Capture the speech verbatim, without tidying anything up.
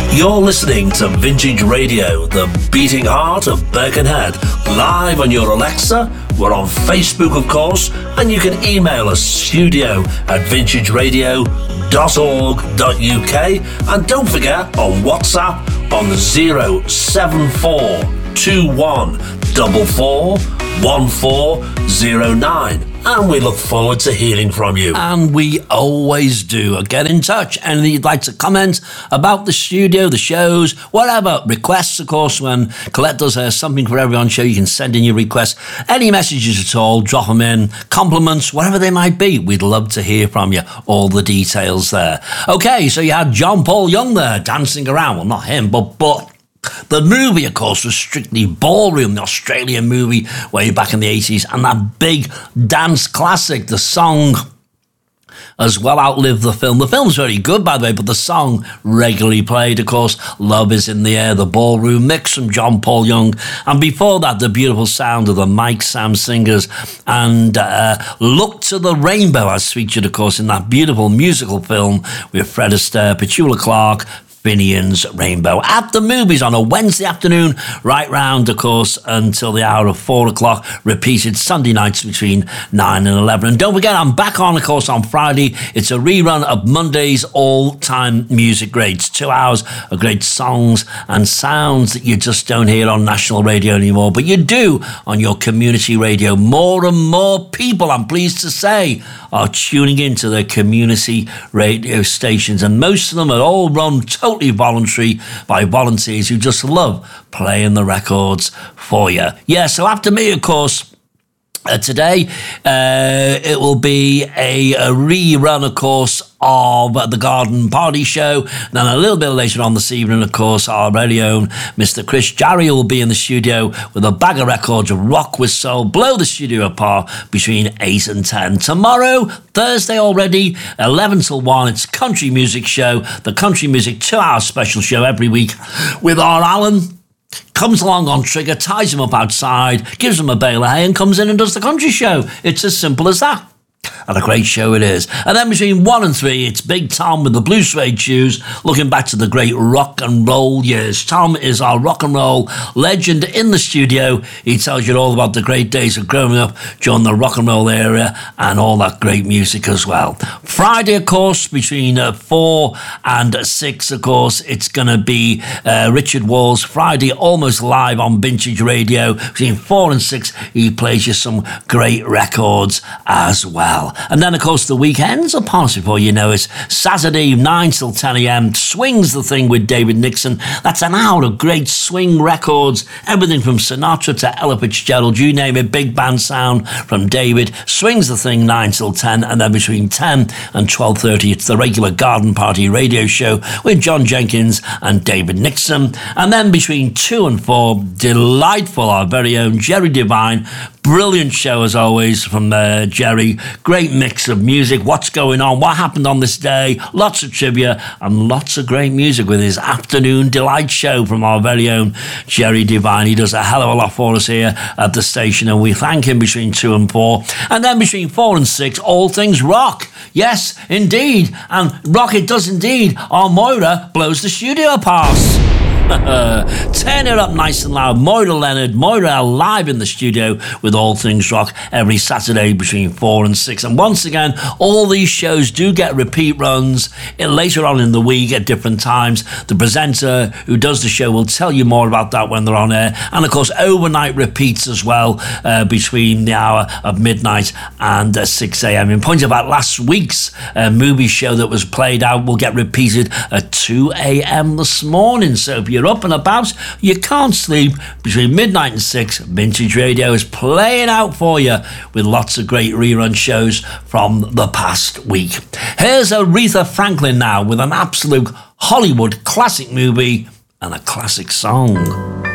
You're listening to Vintage Radio, the beating heart of Birkenhead, live on your Alexa. We're on Facebook, of course, and you can email us studio at vintage radio dot org dot U K. And don't forget, on WhatsApp on zero seven four two one four four one four zero nine. And we look forward to hearing from you. And we always do. Get in touch. Anything you'd like to comment about the studio, the shows, whatever. Requests, of course, when Colette does her Something for Everyone show, you can send in your requests. Any messages at all, drop them in. Compliments, whatever they might be. We'd love to hear from you. All the details there. Okay, so you had John Paul Young there dancing around. Well, not him, but... but the movie, of course, was Strictly Ballroom, the Australian movie way back in the eighties, and that big dance classic, the song as well outlived the film. The film's very good, by the way, but the song regularly played, of course. Love is in the Air, the Ballroom mix from John Paul Young. And before that, the beautiful sound of the Mike Sam Singers. And uh, Look to the Rainbow, as featured, of course, in that beautiful musical film with Fred Astaire, Petula Clark, Finian's Rainbow at the movies on a Wednesday afternoon, right round, of course, until the hour of four o'clock, repeated Sunday nights between nine and eleven. And don't forget, I'm back on, of course, on Friday. It's a rerun of Monday's all-time music greats. Two hours of great songs and sounds that you just don't hear on national radio anymore, but you do on your community radio. More and more people, I'm pleased to say, are tuning into their community radio stations, and most of them are all run totally Totally voluntary by volunteers who just love playing the records for you. Yeah, so after me, of course, uh, today uh, it will be a, a rerun, of course, of the Garden Party Show. Then a little bit later on this evening, of course, our very own Mister Chris Jarry will be in the studio with a bag of records of rock with soul, blow the studio apart between eight and ten. Tomorrow, Thursday already, eleven till one, it's Country Music Show, the Country Music two-hour special show every week with our Alan. Comes along on Trigger, ties him up outside, gives him a bale of hay and comes in and does the country show. It's as simple as that. And a great show it is. And then between one and three, it's Big Tom with the blue suede shoes, looking back to the great rock and roll years. Tom is our rock and roll legend in the studio. He tells you all about the great days of growing up during the rock and roll era and all that great music as well. Friday, of course, between uh, four and six, of course, it's going to be uh, Richard Walls. Friday, almost live on Vintage Radio. Between four and six, he plays you some great records as well. And then, of course, the weekends are past before you know it. Saturday, nine till ten a.m, Swings the Thing with David Nixon. That's an hour of great swing records. Everything from Sinatra to Ella Fitzgerald, you name it. Big band sound from David. Swings the Thing, nine till ten. And then between ten and twelve thirty, it's the regular Garden Party radio show with John Jenkins and David Nixon. And then between two and four, delightful, our very own Jerry Devine. Brilliant show, as always, from uh, Jerry. Great mix of music, what's going on, what happened on this day, lots of trivia, and lots of great music with his Afternoon Delight show from our very own Jerry Devine. He does a hell of a lot for us here at the station, and we thank him between two and four. And then between four and six, all things rock. Yes, indeed. And rock it does indeed. Our Moira blows the studio apart. Turn it up nice and loud. Moira Leonard, Moira live in the studio with All Things Rock every Saturday between four and six. And once again, all these shows do get repeat runs later on in the week at different times. The presenter who does the show will tell you more about that when they're on air. And of course, overnight repeats as well uh, between the hour of midnight and uh, six a.m. In point about last week's uh, movie show that was played out will get repeated at two a.m. this morning. So if you're up and about, you can't sleep, between midnight and six, Vintage Radio is playing out for you with lots of great rerun shows from the past week. Here's Aretha Franklin now with an absolute Hollywood classic movie and a classic song.